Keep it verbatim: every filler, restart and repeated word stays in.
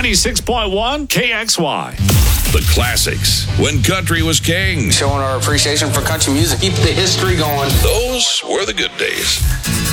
ninety-six point one K X Y. The classics, when country was king. Showing our appreciation for country music. Keep the history going. Those were the good days.